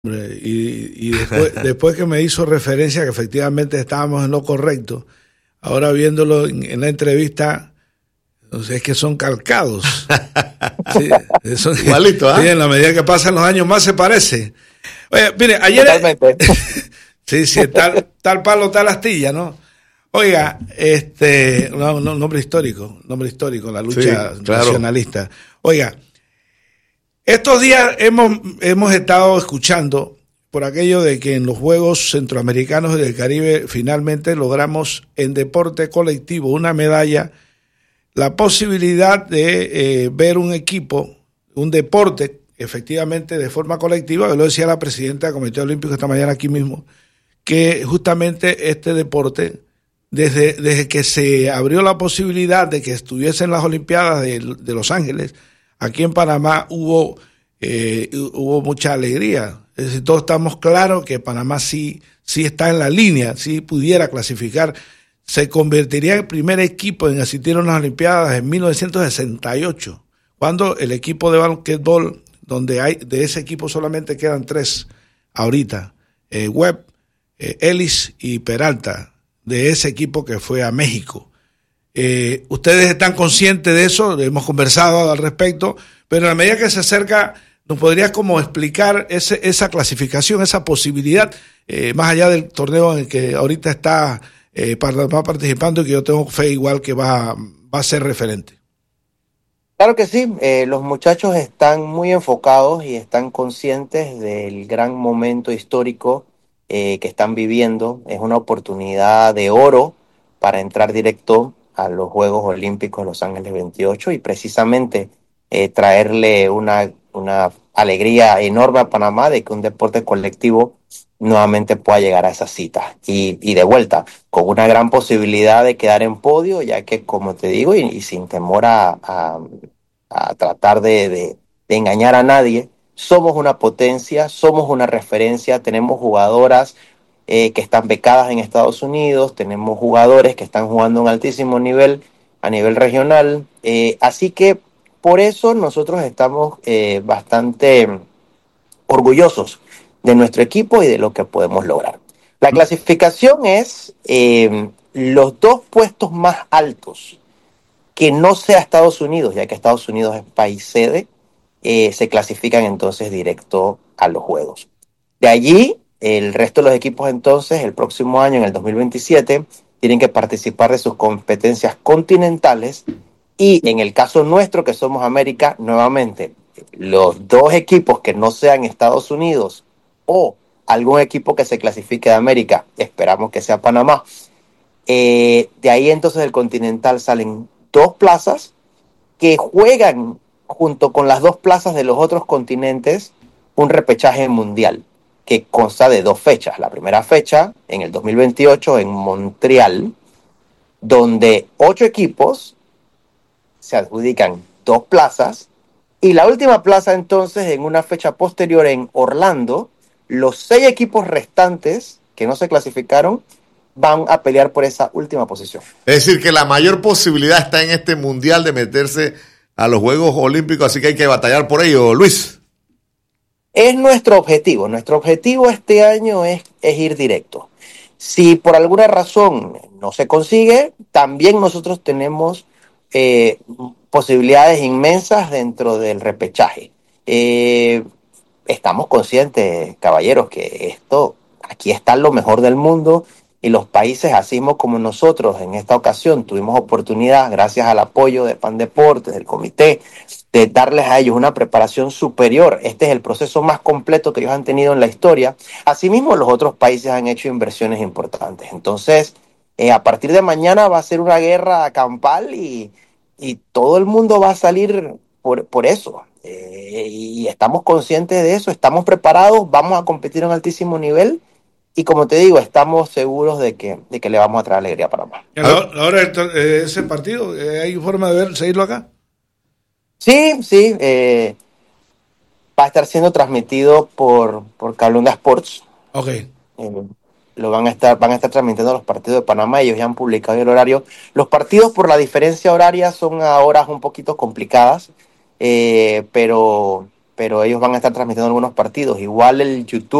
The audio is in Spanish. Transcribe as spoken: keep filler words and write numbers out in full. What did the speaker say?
Y, y después, después que me hizo referencia que efectivamente estábamos en lo correcto, ahora viéndolo en, en la entrevista, no sé, es que son calcados. Sí, son, igualito, ¿ah? ¿eh? Sí, en la medida que pasan los años más se parece. Oye, mire, ayer... sí, sí, tal, tal palo, tal astilla, ¿no? Oiga, este, no, no, nombre histórico, nombre histórico, la lucha sí, claro. nacionalista. Oiga, estos días hemos, hemos estado escuchando por aquello de que en los Juegos Centroamericanos y del Caribe finalmente logramos en deporte colectivo una medalla, la posibilidad de eh, ver un equipo, un deporte, efectivamente de forma colectiva, yo lo decía la presidenta del Comité Olímpico esta mañana aquí mismo, que justamente este deporte, desde, desde que se abrió la posibilidad de que estuviesen las Olimpiadas de, de Los Ángeles, aquí en Panamá hubo, eh, hubo mucha alegría. Es decir, todos estamos claros que Panamá sí, sí está en la línea, sí pudiera clasificar. Se convertiría en el primer equipo en asistir a unas Olimpiadas en mil novecientos sesenta y ocho, cuando el equipo de basquetbol, donde hay de ese equipo solamente quedan tres ahorita, eh, Webb, eh, Ellis y Peralta, de ese equipo que fue a México. Eh, ustedes están conscientes de eso, hemos conversado al respecto, pero a la medida que se acerca, ¿nos podrías como explicar ese, esa clasificación, esa posibilidad, eh, más allá del torneo en el que ahorita está eh, va participando y que yo tengo fe igual que va, va a ser referente? Claro que sí, eh, los muchachos están muy enfocados y están conscientes del gran momento histórico eh, que están viviendo. Es una oportunidad de oro para entrar directo a los Juegos Olímpicos de Los Ángeles veintiocho y precisamente eh, traerle una, una alegría enorme a Panamá de que un deporte colectivo nuevamente pueda llegar a esa cita y, y de vuelta con una gran posibilidad de quedar en podio, ya que como te digo y, y sin temor a, a, a tratar de, de, de engañar a nadie, somos una potencia, somos una referencia, tenemos jugadoras eh, que están becadas en Estados Unidos, tenemos jugadores que están jugando a un altísimo nivel a nivel regional, eh, así que por eso nosotros estamos eh, bastante orgullosos de nuestro equipo y de lo que podemos lograr. La clasificación es eh, los dos puestos más altos que no sea Estados Unidos, ya que Estados Unidos es país sede, eh, se clasifican entonces directo a los Juegos. De allí, el resto de los equipos entonces, el próximo año, en el dos mil veintisiete, tienen que participar de sus competencias continentales y en el caso nuestro, que somos América, nuevamente, los dos equipos que no sean Estados Unidos o algún equipo que se clasifique de América, esperamos que sea Panamá, eh, de ahí entonces del continental salen dos plazas que juegan junto con las dos plazas de los otros continentes un repechaje mundial que consta de dos fechas. La primera fecha en el dos mil veintiocho en Montreal, donde ocho equipos se adjudican dos plazas, y la última plaza entonces en una fecha posterior en Orlando, los seis equipos restantes que no se clasificaron van a pelear por esa última posición. Es decir, que la mayor posibilidad está en este mundial de meterse a los Juegos Olímpicos, así que hay que batallar por ello, Luis. Es nuestro objetivo. Nuestro objetivo este año es, es ir directo. Si por alguna razón no se consigue, también nosotros tenemos eh, posibilidades inmensas dentro del repechaje. Eh, estamos conscientes, caballeros, que esto, aquí está lo mejor del mundo. Y los países, así como nosotros, en esta ocasión tuvimos oportunidad, gracias al apoyo de Pandeportes, del comité, de darles a ellos una preparación superior. Este es el proceso más completo que ellos han tenido en la historia. Asimismo, los otros países han hecho inversiones importantes. Entonces, eh, a partir de mañana va a ser una guerra campal y, y todo el mundo va a salir por, por eso. Eh, y estamos conscientes de eso, estamos preparados, vamos a competir a un altísimo nivel. Y como te digo, estamos seguros de que, de que le vamos a traer alegría a Panamá. Ahora, ese partido, ¿hay forma de ver, seguirlo acá? Sí, sí. Eh, va a estar siendo transmitido por, por Calunga Sports. Ok. Eh, lo van a estar, van a estar transmitiendo los partidos de Panamá. Ellos ya han publicado el horario. Los partidos, por la diferencia horaria, son a horas un poquito complicadas. Eh, pero... pero ellos van a estar transmitiendo algunos partidos. Igual el YouTube